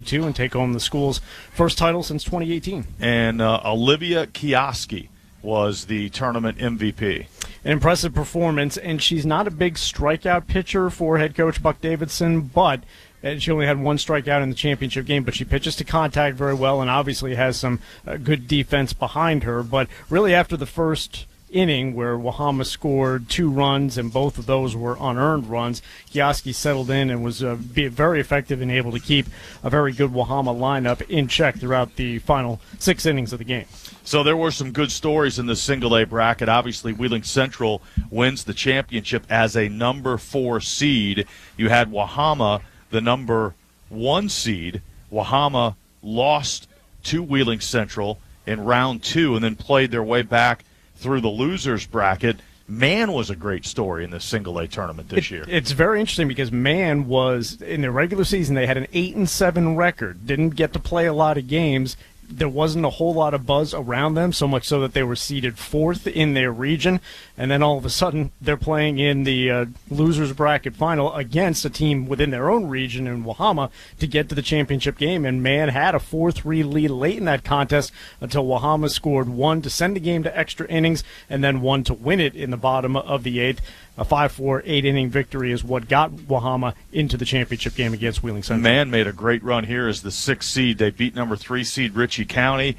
5-2 and take home the school's first title since 2018. And Olivia Kioski was the tournament MVP. An impressive performance, and she's not a big strikeout pitcher for head coach Buck Davidson, but she only had one strikeout in the championship game, but she pitches to contact very well and obviously has some good defense behind her. But really after the first inning where Wahama scored 2 runs and both of those were unearned runs, Kioski settled in and was very effective and able to keep a very good Wahama lineup in check throughout the final 6 innings of the game. So there were some good stories in the single-A bracket. Obviously, Wheeling Central wins the championship as a number 4 seed. You had Wahama, the number 1 seed. Wahama lost to Wheeling Central in round 2 and then played their way back through the losers bracket. Man was a great story in the single-A tournament this year. It's very interesting because Man was, in the regular season, they had an 8-7 record. Didn't get to play a lot of games. There wasn't a whole lot of buzz around them, so much so that they were seeded 4th in their region. And then all of a sudden, they're playing in the losers bracket final against a team within their own region in Wahama to get to the championship game. And Man had a 4-3 lead late in that contest until Wahama scored 1 to send the game to extra innings and then 1 to win it in the bottom of the 8th. A 5-4, 8-inning victory is what got Wahama into the championship game against Wheeling Central. Man made a great run here as the 6th seed. They beat number 3 seed Ritchie County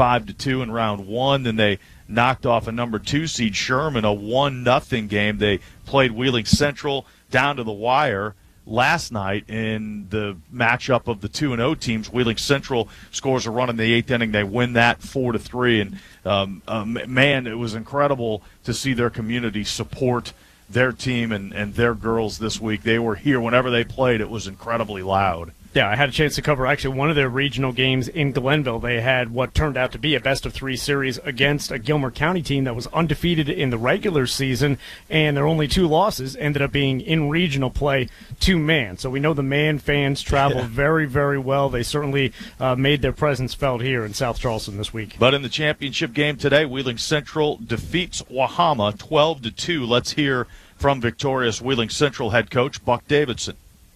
5-2 in round 1. Then they knocked off a number 2 seed Sherman, a 1-0 game. They played Wheeling Central down to the wire last night in the matchup of the 2-0 teams. Wheeling Central scores a run in the 8th inning. They win that 4-3. And man, it was incredible to see their community support their team and their girls this week. They were here whenever they played. It was incredibly loud. Yeah, I had a chance to cover actually one of their regional games in Glenville. They had what turned out to be a best-of-3 series against a Gilmer County team that was undefeated in the regular season, and their only 2 losses ended up being in regional play to Man. So we know the Man fans travel very, very well. They certainly made their presence felt here in South Charleston this week. But in the championship game today, Wheeling Central defeats Wahama 12-2. Let's hear from victorious Wheeling Central head coach Buck Davidson.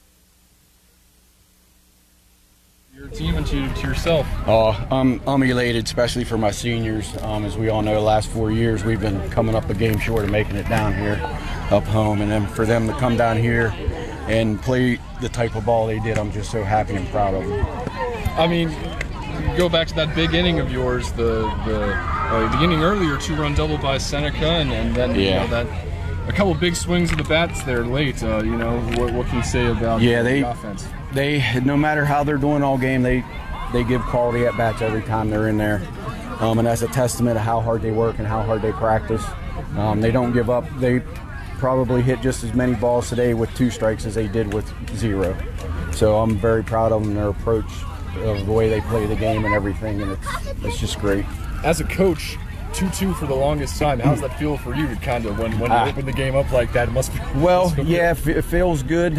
Your team and to yourself? I'm elated, especially for my seniors. As we all know, the last 4 years we've been coming up a game short of making it down here up home. And then for them to come down here and play the type of ball they did, I'm just so happy and proud of them. I mean, go back to that big inning of yours, the inning earlier, 2-run double by Seneca, and then you know, that a couple big swings of the bats there late. What can you say about the offense? They, no matter how they're doing all game, they give quality at bats every time they're in there, and that's a testament to how hard they work and how hard they practice. They don't give up. They probably hit just as many balls today with 2 strikes as they did with 0. So I'm very proud of them and their approach of the way they play the game and everything, and it's just great. As a coach, 2-2 for the longest time. How's that feel for you? Kind of when you open the game up like that, it must be. Well, yeah, it feels good.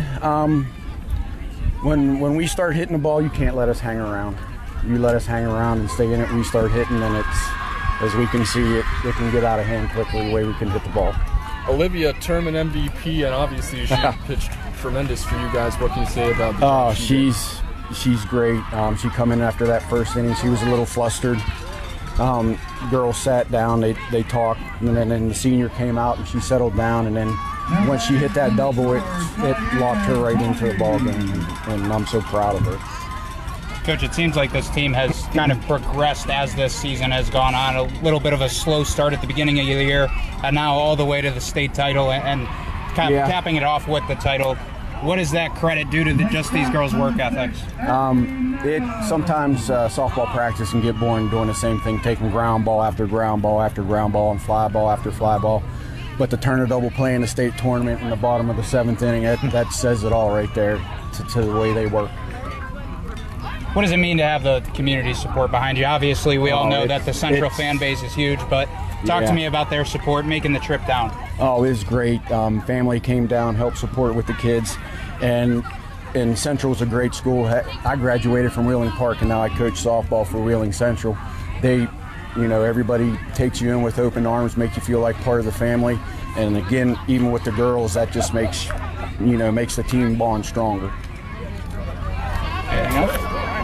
When we start hitting the ball, you can't let us hang around. You let us hang around and stay in it. We start hitting, and it's, as we can see, it can get out of hand quickly the way we can hit the ball. Olivia, tournament MVP, and obviously she pitched tremendous for you guys. What can you say about the Oh, she's great. She come in after that first inning. She was a little flustered. Girls sat down, they talked, and then the senior came out and she settled down, and then when she hit that double, it locked her right into the ball game, and I'm so proud of her. Coach, it seems like this team has kind of progressed as this season has gone on. A little bit of a slow start at the beginning of the year, and now all the way to the state title and kind of capping it off with the title. What does that credit due to just these girls' work ethics? Sometimes softball practice can get boring doing the same thing, taking ground ball after ground ball after ground ball and fly ball after fly ball. But to turn a double play in the state tournament in the bottom of the 7th inning, that says it all right there to the way they work. What does it mean to have the community support behind you? Obviously, we all know that the Central fan base is huge, but talk to me about their support making the trip down. Oh, it was great. Family came down, helped support with the kids, and Central's a great school. I graduated from Wheeling Park, and now I coach softball for Wheeling Central. Everybody takes you in with open arms, make you feel like part of the family. And again, even with the girls, that just makes the team bond stronger.